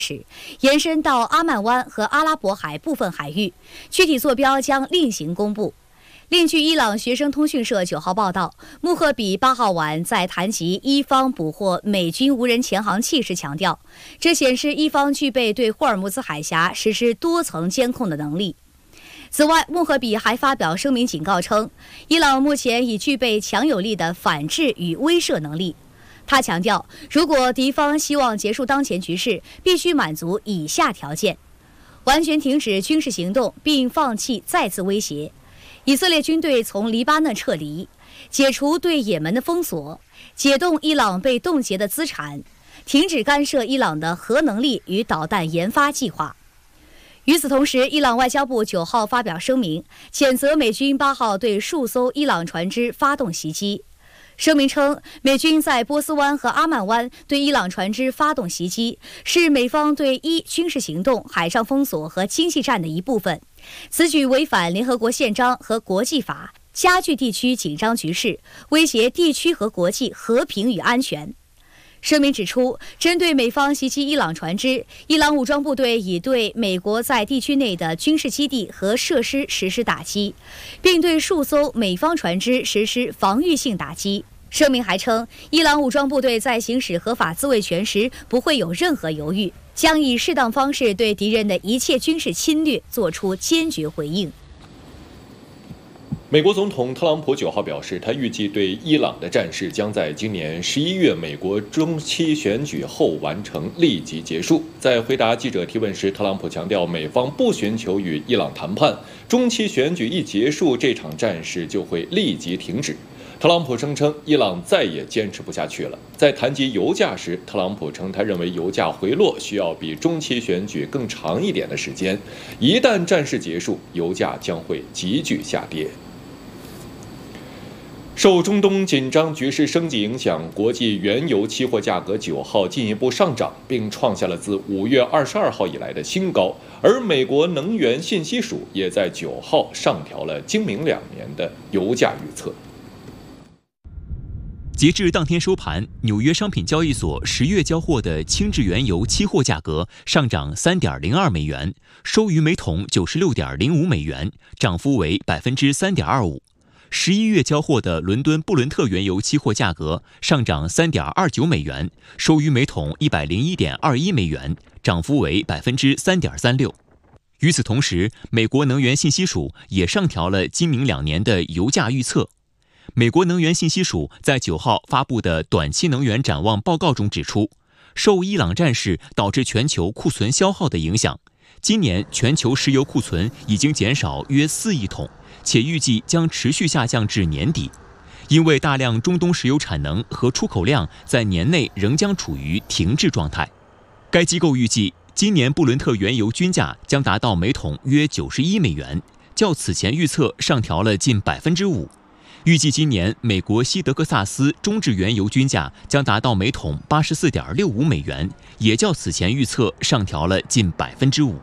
延伸到阿曼湾和阿拉伯海部分海域，具体坐标将另行公布。另据伊朗学生通讯社9号报道，穆赫比8号晚在谈及伊方捕获美军无人潜航器时强调，这显示伊方具备对霍尔木兹海峡实施多层监控的能力。此外，穆赫比还发表声明警告称，伊朗目前已具备强有力的反制与威慑能力。他强调，如果敌方希望结束当前局势，必须满足以下条件：完全停止军事行动，并放弃再次威胁；以色列军队从黎巴嫩撤离；解除对也门的封锁；解冻伊朗被冻结的资产；停止干涉伊朗的核能力与导弹研发计划。与此同时，伊朗外交部9号发表声明，谴责美军8号对数艘伊朗船只发动袭击。声明称，美军在波斯湾和阿曼湾对伊朗船只发动袭击，是美方对军事行动、海上封锁和经济战的一部分。此举违反联合国宪章和国际法，加剧地区紧张局势，威胁地区和国际和平与安全。声明指出，针对美方袭击伊朗船只，伊朗武装部队已对美国在地区内的军事基地和设施实施打击，并对数艘美方船只实施防御性打击。声明还称，伊朗武装部队在行使合法自卫权时不会有任何犹豫，将以适当方式对敌人的一切军事侵略作出坚决回应。 美国总统特朗普9号表示，他预计对伊朗的战事将在今年11月美国中期选举后完成，立即结束。在回答记者提问时，特朗普强调，美方不寻求与伊朗谈判，中期选举一结束，这场战事就会立即停止。特朗普声称，伊朗再也坚持不下去了。在谈及油价时，特朗普称他认为油价回落需要比中期选举更长一点的时间，一旦战事结束，油价将会急剧下跌。受中东紧张局势升级影响，国际原油期货价格9号进一步上涨，并创下了自5月22号以来的新高。而美国能源信息署也在9号上调了今明2年的油价预测。 截至当天收盘，纽约商品交易所10月交货的轻质原油期货价格上涨 3.02 美元，收于每桶 96.05 美元，涨幅为 3.25%。11月交货的伦敦布伦特原油期货价格上涨 3.29 美元，收于每桶 101.21 美元，涨幅为 3.36%。与此同时，美国能源信息署也上调了今明2年的油价预测。美国能源信息署在9号发布的短期能源展望报告中指出，受伊朗战事导致全球库存消耗的影响，今年全球石油库存已经减少约4亿桶，且预计将持续下降至年底。因为大量中东石油产能和出口量在年内仍将处于停滞状态。该机构预计，今年布伦特原油均价将达到每桶约91美元，较此前预测上调了近 5%。预计今年美国西德克萨斯中质原油均价将达到每桶 84.65 美元，也较此前预测上调了近 5%。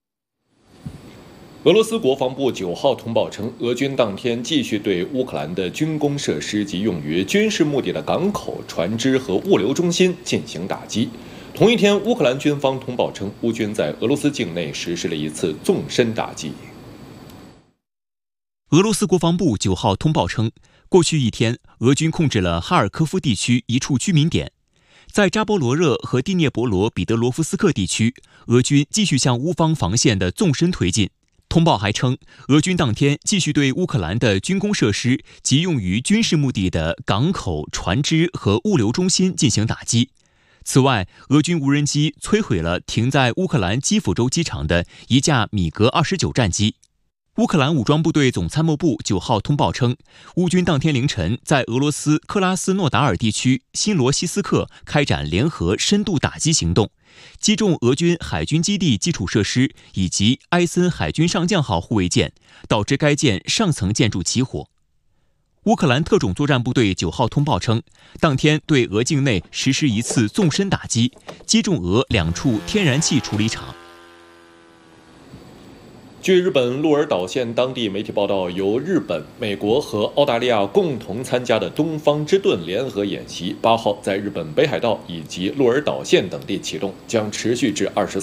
俄罗斯国防部9号通报称，俄军当天继续对乌克兰的军工设施及用于军事目的的港口、船只和物流中心进行打击。同一天，乌克兰军方通报称，乌军在俄罗斯境内实施了一次纵深打击。 俄罗斯国防部9号通报称，过去一天，俄军控制了哈尔科夫地区一处居民点。在扎波罗热和第聂伯罗彼得罗夫斯克地区，俄军继续向乌方防线的纵深推进。通报还称，俄军当天继续对乌克兰的军工设施及用于军事目的的港口、船只和物流中心进行打击。此外，俄军无人机摧毁了停在乌克兰基辅州机场的一架米格29战机。乌克兰武装部队总参谋部9号通报称，乌军当天凌晨在俄罗斯克拉斯诺达尔地区新罗西斯克开展联合深度打击行动，击中俄军海军基地基础设施以及埃森海军上将号护卫舰，导致该舰上层建筑起火。乌克兰特种作战部队9号通报称，当天对俄境内实施一次纵深打击，击中俄2处天然气处理厂。 据日本鹿儿岛县当地媒体报道，由日本、美国和澳大利亚共同参加的东方之盾联合演习，8号在日本北海道以及鹿儿岛县等地启动，将持续至24